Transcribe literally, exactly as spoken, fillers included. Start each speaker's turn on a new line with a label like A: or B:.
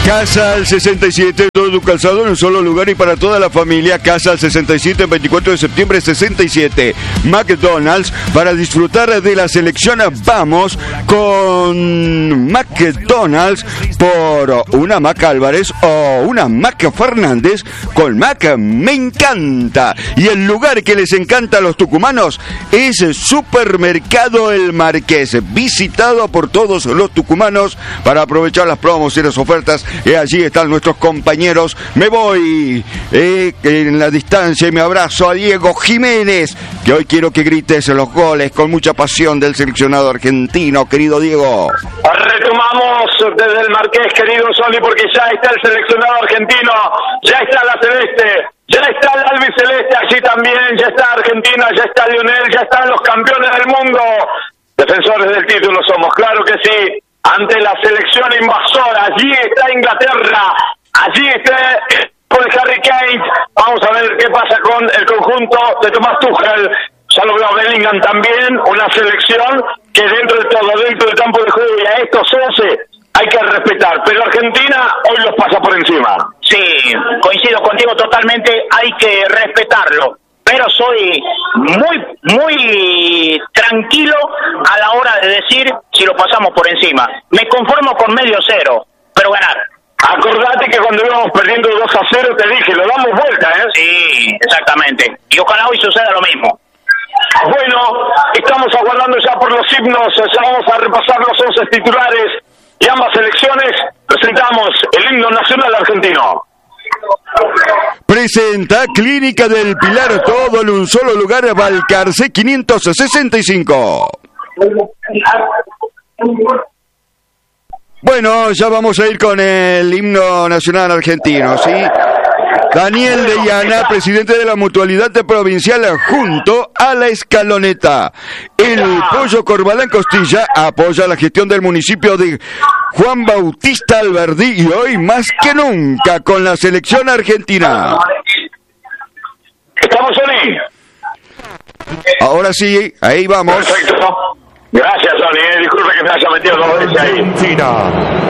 A: Casa al sesenta y siete, todo tu calzado en un solo lugar y para toda la familia. Casa al sesenta y siete, veinticuatro de septiembre sesenta y siete. McDonald's, para disfrutar de la selección vamos con McDonald's por una Mac Álvarez o una Mac Fernández. Con Mac me encanta. Y el lugar que les encanta a los tucumanos es Supermercado El Marqués, visitado por todos los tucumanos para aprovechar las promos y las ofertas. Y allí están nuestros compañeros. Me voy eh, en la distancia y me abrazo a Diego Jiménez, que hoy quiero que grites los goles con mucha pasión del seleccionado argentino. Querido Diego,
B: retomamos desde el Marqués, querido Soli, porque ya está el seleccionado argentino, ya está la celeste, ya está el albiceleste allí también, ya está Argentina, ya está Lionel, ya están los campeones del mundo, defensores del título somos, claro que sí. Ante la selección invasora, allí está Inglaterra, allí está el Harry Kane. Vamos a ver qué pasa con el conjunto de Thomas Tuchel. Ya lo veo a Bellingham también, una selección que dentro de todo, dentro del campo de juego y a estos once hay que respetar, pero Argentina hoy los pasa por encima.
C: Sí, coincido contigo totalmente, hay que respetarlo. Pero soy muy, muy tranquilo a la hora de decir si lo pasamos por encima. Me conformo con medio cero, pero ganar.
B: Acordate que cuando íbamos perdiendo dos a cero te dije, lo damos vuelta, ¿eh?
C: Sí, exactamente. Y ojalá hoy suceda lo mismo.
B: Bueno, estamos aguardando ya por los himnos, ya vamos a repasar los once titulares y ambas selecciones. Presentamos el himno nacional argentino.
A: Presenta Clínica del Pilar, todo en un solo lugar, Balcarce quinientos sesenta y cinco. Bueno, ya vamos a ir con el himno nacional argentino, ¿sí? Daniel de Llana, presidente de la Mutualidad Provincial, junto a la Escaloneta. El Pollo Corbalán Costilla apoya la gestión del municipio de Juan Bautista Alberdi y hoy más que nunca con la selección argentina.
B: ¿Estamos Sony?
A: Ahora sí, ahí vamos.
B: Perfecto. Gracias, Sony. Disculpe que me haya metido dos veces ahí.
A: Argentina.